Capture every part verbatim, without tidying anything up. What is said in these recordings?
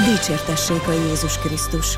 Dicsértessék a Jézus Krisztus!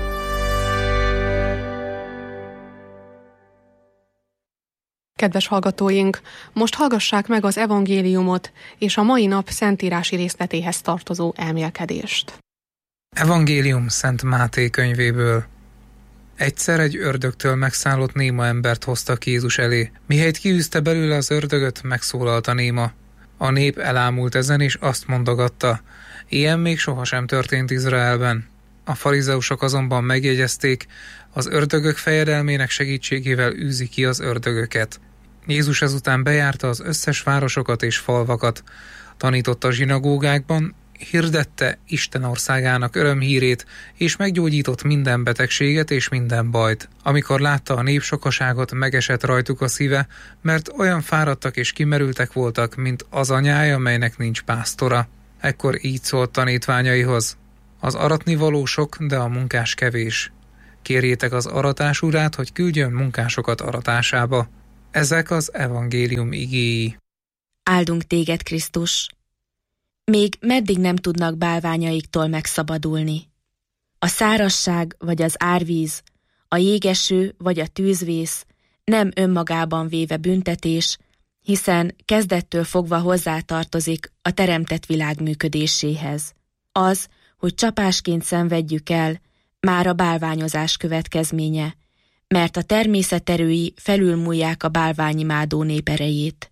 Kedves hallgatóink, most hallgassák meg az evangéliumot és a mai nap szentírási részletéhez tartozó elmélkedést. Evangélium Szent Máté könyvéből. Egyszer egy ördögtől megszállott néma embert hoztak Jézus elé. Mihelyt kiűzte belőle az ördögöt, megszólalt a néma. A nép elámult ezen, és azt mondogatta: ilyen még sohasem történt Izraelben. A farizeusok azonban megjegyezték, az ördögök fejedelmének segítségével űzi ki az ördögöket. Jézus ezután bejárta az összes városokat és falvakat, tanította a zsinagógákban, hirdette Isten országának örömhírét, és meggyógyított minden betegséget és minden bajt. Amikor látta a nép sokaságot, megesett rajtuk a szíve, mert olyan fáradtak és kimerültek voltak, mint az anyája, melynek nincs pásztora. Ekkor így szólt tanítványaihoz: az aratnivaló sok, de a munkás kevés. Kérjétek az aratás urát, hogy küldjön munkásokat aratásába. Ezek az evangélium igéi. Áldunk téged, Krisztus! Még meddig nem tudnak bálványaiktól megszabadulni? A szárazság vagy az árvíz, a jégeső vagy a tűzvész nem önmagában véve büntetés, hiszen kezdettől fogva hozzátartozik a teremtett világ működéséhez. Az, hogy csapásként szenvedjük el, már a bálványozás következménye, mert a természet erői felülmúlják a bálványimádó nép erejét.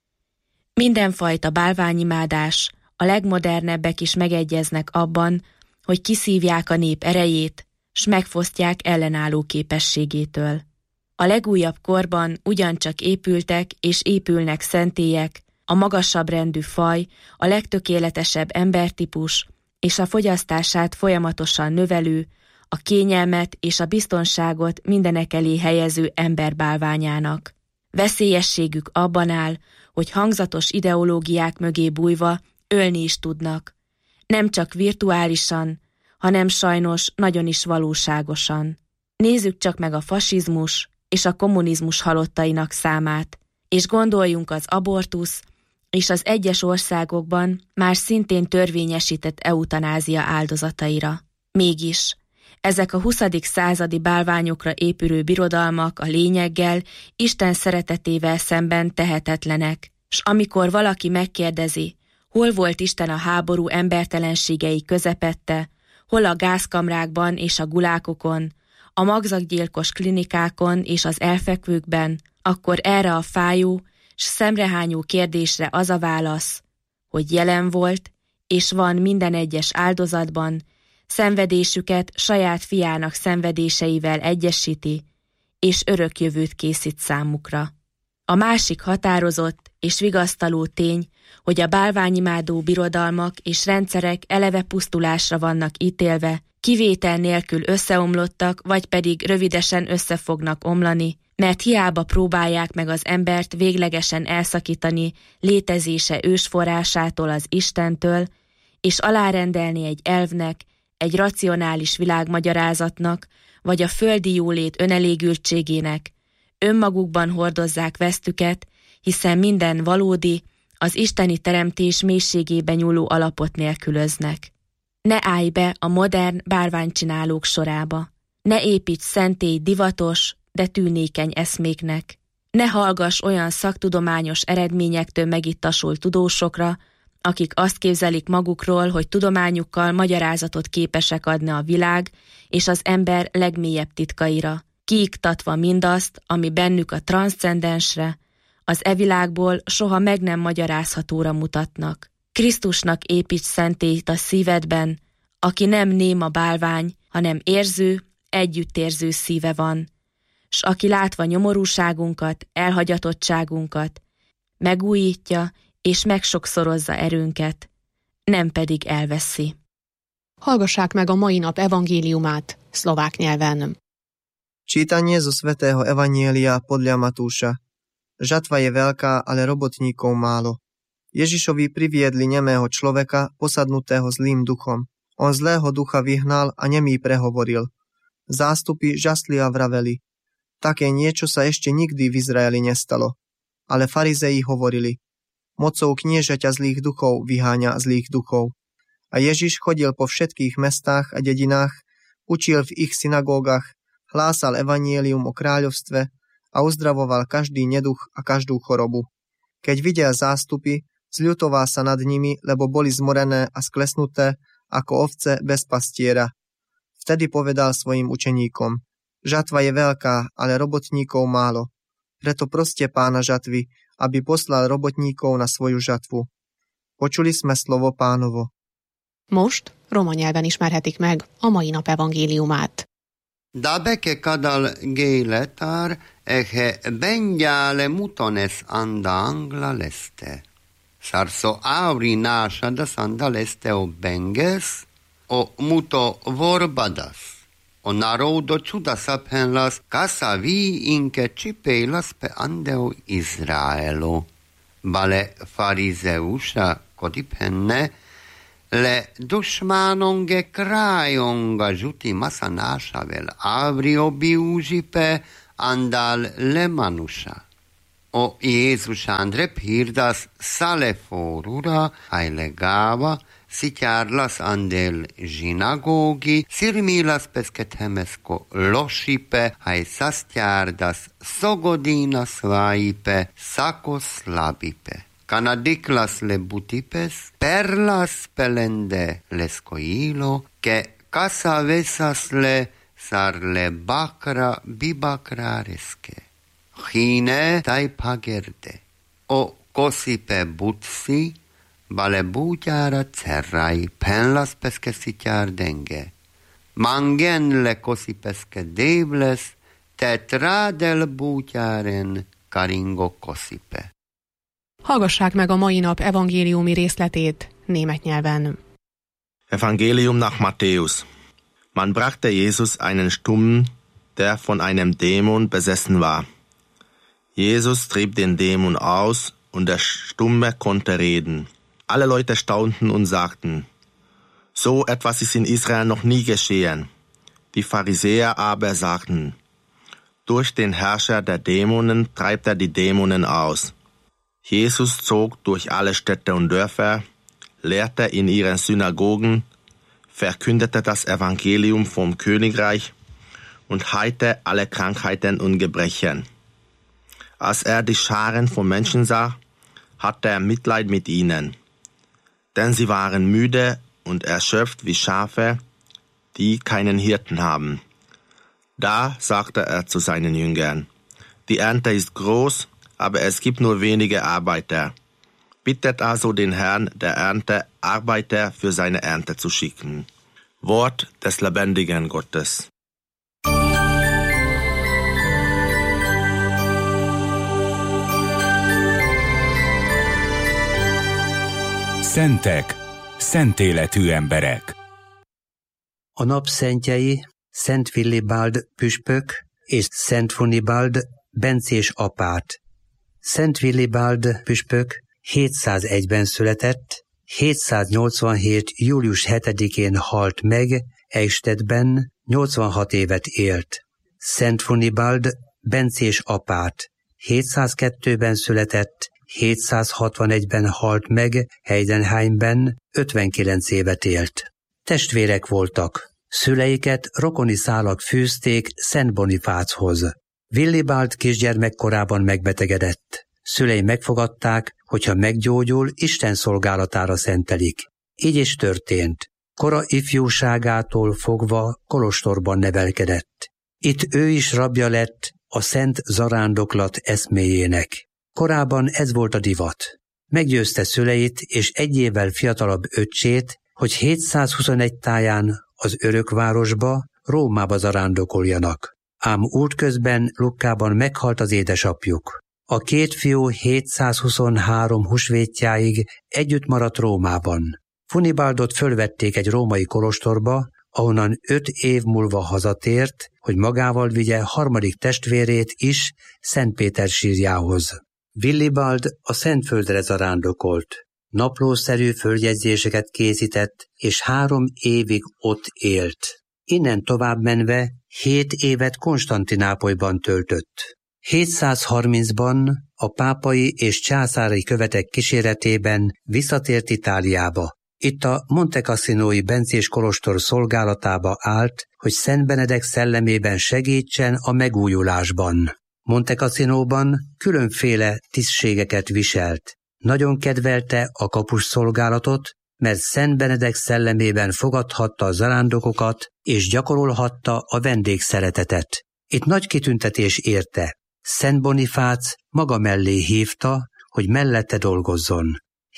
Mindenfajta bálványimádás, a legmodernebbek is megegyeznek abban, hogy kiszívják a nép erejét, s megfosztják ellenálló képességétől. A legújabb korban ugyancsak épültek és épülnek szentélyek, a magasabb rendű faj, a legtökéletesebb embertípus és a fogyasztását folyamatosan növelő, a kényelmet és a biztonságot mindenek elé helyező emberbálványának. Veszélyességük abban áll, hogy hangzatos ideológiák mögé bújva ölni is tudnak. Nem csak virtuálisan, hanem sajnos nagyon is valóságosan. Nézzük csak meg a fasizmus és a kommunizmus halottainak számát, és gondoljunk az abortusz és az egyes országokban már szintén törvényesített eutanázia áldozataira. Mégis ezek a huszadik századi bálványokra épülő birodalmak a lényeggel, Isten szeretetével szemben tehetetlenek, s amikor valaki megkérdezi, hol volt Isten a háború embertelenségei közepette, hol a gázkamrákban és a gulákokon, a magzatgyilkos klinikákon és az elfekvőkben, akkor erre a fájó s szemrehányó kérdésre az a válasz, hogy jelen volt és van minden egyes áldozatban, szenvedésüket saját fiának szenvedéseivel egyesíti, és örök jövőt készít számukra. A másik határozott és vigasztaló tény, hogy a bálványimádó birodalmak és rendszerek eleve pusztulásra vannak ítélve, kivétel nélkül összeomlottak, vagy pedig rövidesen össze fognak omlani, mert hiába próbálják meg az embert véglegesen elszakítani létezése ősforrásától, az Istentől, és alárendelni egy elvnek, egy racionális világmagyarázatnak, vagy a földi jólét önelégültségének, önmagukban hordozzák vesztüket, hiszen minden valódi, az isteni teremtés mélységébe nyúló alapot nélkülöznek. Ne állj be a modern bálványcsinálók sorába. Ne építs szentély divatos, de tűnékeny eszméknek. Ne hallgass olyan szaktudományos eredményektől megittasult tudósokra, akik azt képzelik magukról, hogy tudományukkal magyarázatot képesek adni a világ és az ember legmélyebb titkaira, kiiktatva mindazt, ami bennük a transzcendensre, az e világból soha meg nem magyarázhatóra mutatnak. Krisztusnak építs szentélyt a szívedben, aki nem néma bálvány, hanem érző, együttérző szíve van, s aki látva nyomorúságunkat, elhagyatottságunkat, megújítja és megsokszorozza erőnket, nem pedig elveszi. Hallgassák meg a mai nap evangéliumát szlovák nyelven. Čítanie zo svätého evanjelia podľa Matúša. Žatva je veľká, ale robotníkov málo. Ježišovi priviedli nemého človeka, posadnutého zlým duchom. On zlého ducha vyhnal a nemý prehovoril. Zástupy žasli a vraveli. Také niečo sa ešte nikdy v Izraeli nestalo. Ale farizeji hovorili. Mocou kniežaťa zlých duchov vyháňa zlých duchov. A Ježiš chodil po všetkých mestách a dedinách, učil v ich synagógach, hlásal evanjelium o kráľovstve a uzdravoval každý neduch a každú chorobu. Keď videl zástupy, zľutoval sa nad nimi, lebo boli zmorené a sklesnuté ako ovce bez pastiera. Vtedy povedal svojim učeníkom: Žatva je veľká, ale robotníkov málo. Preto proste Pána žatvy, aby poslal robotníkov na svoju žatvu. Počuli sme slovo Pánovo. Most roma nyelven ismerhetik meg a mai nap evangéliumát. Dabeke kadal géletar, ehe bengyále mutones anda angla leste. Sarso auri násadas anda leste o benges, o muto vorbadas. O narodo čudasa penlas, kasa vi inke čipeilas pe andeo Izraelo. Bale farizeusa kodipenne, le dušmanonge krajonga žuti masanašavel avrio biužipe andal lemanuša. O Jézus Andrep hirdas saleforura ailegava, sitjárlas andel zsinagógi, szirmilas peskethemesko losipe, hai szasztyárdas szogodinas váipe, szakos labipe. Canadiclas le butipes, perlas pelende lescoilo, que casavesas le sar le bacra bibacraresque. Hine tai pagerde, o cosipe butsi, bale butyára cerrai, penlas peske szityár denge. Mangen le kosipeske débles, tetrádel butyáren karingo kosipe. Hallgassák meg a mai nap evangéliumi részletét német nyelven. Evangelium nach Matthäus. Man brachte Jesus einen Stummen, der von einem Dämon besessen war. Jesus trieb den Dämon aus und der Stumme konnte reden. Alle Leute staunten und sagten: So etwas ist in Israel noch nie geschehen. Die Pharisäer aber sagten: Durch den Herrscher der Dämonen treibt er die Dämonen aus. Jesus zog durch alle Städte und Dörfer, lehrte in ihren Synagogen, verkündete das Evangelium vom Königreich und heilte alle Krankheiten und Gebrechen. Als er die Scharen von Menschen sah, hatte er Mitleid mit ihnen, denn sie waren müde und erschöpft wie Schafe, die keinen Hirten haben. Da sagte er zu seinen Jüngern: Die Ernte ist groß, aber es gibt nur wenige Arbeiter. Bittet also den Herrn der Ernte, Arbeiter für seine Ernte zu schicken. Wort des lebendigen Gottes. Szentek, szent életű emberek. A nap szentjei Szent Willibald püspök és Szent Funibald bencés apát. Szent Willibald püspök hétszázegyben született, hétszáznyolcvanhét. július hetedikén halt meg, Eichstättben nyolcvanhat évet élt. Szent Funibald bencés apát hétszázkettőben született, hétszázhatvanegyben halt meg, Heidenheimben ötvenkilenc évet élt. Testvérek voltak. Szüleiket rokoni szálak fűzték Szent Bonifáchoz. Willibald kisgyermekkorában megbetegedett. Szülei megfogadták, hogyha meggyógyul, Isten szolgálatára szentelik. Így is történt. Kora ifjúságától fogva kolostorban nevelkedett. Itt ő is rabja lett a szent zarándoklat eszméjének. Korábban ez volt a divat. Meggyőzte szüleit és egy évvel fiatalabb öccsét, hogy hétszázhuszonegy táján az örökvárosba, Rómába zarándokoljanak. Ám útközben Lukkában meghalt az édesapjuk. A két fiú hétszázhuszonhárom húsvétjáig együtt maradt Rómában. Funibaldot fölvették egy római kolostorba, ahonnan öt év múlva hazatért, hogy magával vigye harmadik testvérét is Szent Péter sírjához. Willibald a Szentföldre zarándokolt. Naplószerű földjegyzéseket készített, és három évig ott élt. Innen tovább menve hét évet Konstantinápolyban töltött. hétszázharmincban a pápai és császári követek kíséretében visszatért Itáliába. Itt a Monte Cassinoi bencés kolostor szolgálatába állt, hogy Szent Benedek szellemében segítsen a megújulásban. Monte Cassinóban különféle tisztségeket viselt. Nagyon kedvelte a kapus szolgálatot, mert Szent Benedek szellemében fogadhatta a zarándokokat és gyakorolhatta a vendégszeretetet. Itt nagy kitüntetés érte. Szent Bonifác maga mellé hívta, hogy mellette dolgozzon.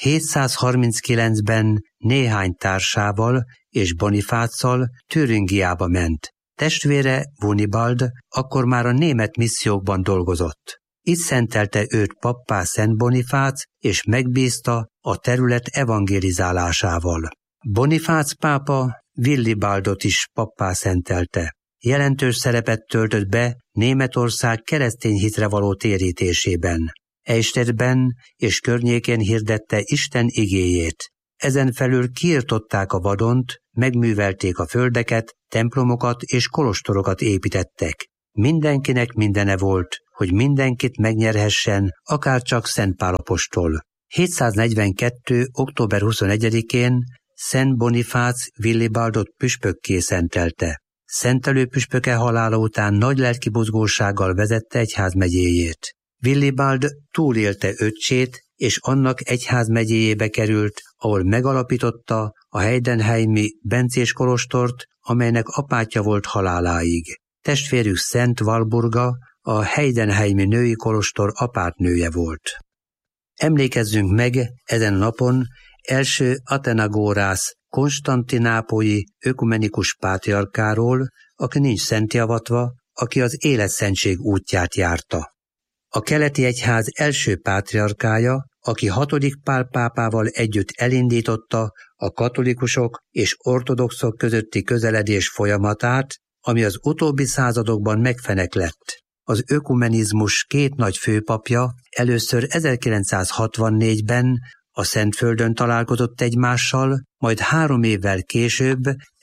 hétszázharminckilencben néhány társával és Bonifáccal Türingiába ment. Testvére Wunibald akkor már a német missziókban dolgozott. Itt szentelte őt pappá Szent Bonifác, és megbízta a terület evangelizálásával. Bonifác pápa Willibaldot is pappá szentelte. Jelentős szerepet töltött be Németország keresztény hitre való térítésében. Eichstättben és környékén hirdette Isten igéjét. Ezen felül kiirtották a vadont, megművelték a földeket, templomokat és kolostorokat építettek. Mindenkinek mindene volt, hogy mindenkit megnyerhessen, akárcsak Szent Pál apostol. hétszáznegyvenkettő. október huszonegyedikén Szent Bonifác Willibaldot püspökké szentelte. Szentelő püspöke halála után nagy lelkibuzgósággal vezette egyházmegyéjét. Willibald túlélte öccsét, és annak egyházmegyéjébe került, ahol megalapította a heidenheimi bencés kolostort, amelynek apátja volt haláláig. Testvérük Szent Walburga a heidenheimi női kolostor apátnője volt. Emlékezzünk meg ezen napon első Athenagorász konstantinápolyi ökumenikus pátriarkáról, aki nincs szentjavatva, aki az életszentség útját járta. A keleti egyház első pátriarkája, aki hatodik Pál pápával együtt elindította a katolikusok és ortodoxok közötti közeledés folyamatát, ami az utóbbi századokban megfeneklett. Az ökumenizmus két nagy főpapja először ezerkilencszázhatvannégyben a Szentföldön találkozott egymással, majd három évvel később,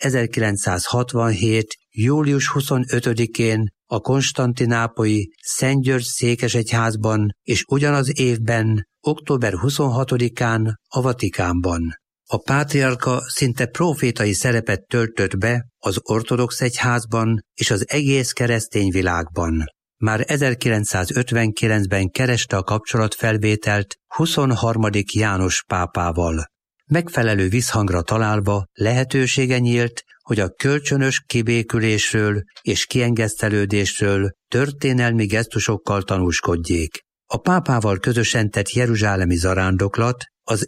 ezerkilencszázhatvanhét. július huszonötödikén a konstantinápolyi Szent György székesegyházban, és ugyanaz évben, október huszonhatodikán a Vatikánban. A pátriárka szinte profétai szerepet töltött be az ortodox egyházban és az egész keresztény világban. Már ezerkilencszázötvenkilencben kereste a kapcsolatfelvételt huszonharmadik János pápával. Megfelelő visszhangra találva lehetősége nyílt, hogy a kölcsönös kibékülésről és kiengesztelődésről történelmi gesztusokkal tanúskodjék. A pápával közösen tett jeruzsálemi zarándoklat, az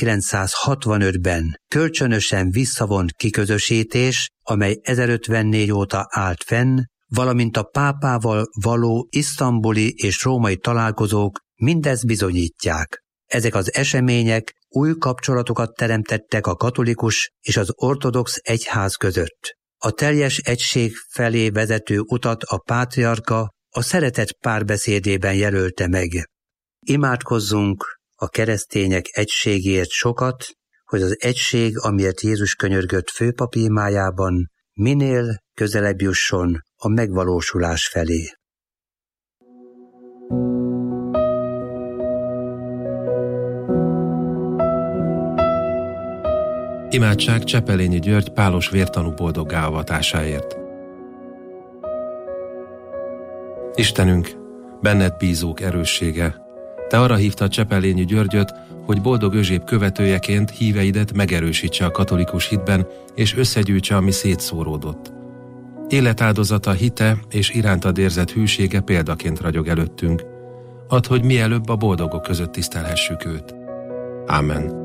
ezerkilencszázhatvanötben kölcsönösen visszavont kiközösítés, amely ezerötvennégy óta állt fenn, valamint a pápával való isztambuli és római találkozók mindezt bizonyítják. Ezek az események új kapcsolatokat teremtettek a katolikus és az ortodox egyház között. A teljes egység felé vezető utat a pátriarka a szeretet párbeszédében jelölte meg. Imádkozzunk a keresztények egységért sokat, hogy az egység, amiért Jézus könyörgött főpapi imájában, minél közelebb jusson a megvalósulás felé. Imádság Csepelényi György pálos vértanú boldoggá avatásáért. Istenünk, benned bízók erőssége, te arra hívtad Csepelényi Györgyöt, hogy boldog Özséb követőjeként híveidet megerősítse a katolikus hitben, és összegyűjtse, ami szétszóródott. Életáldozata, hite és irántad érzett hűsége példaként ragyog előttünk. Add, hogy mielőbb a boldogok között tisztelhessük őt. Ámen.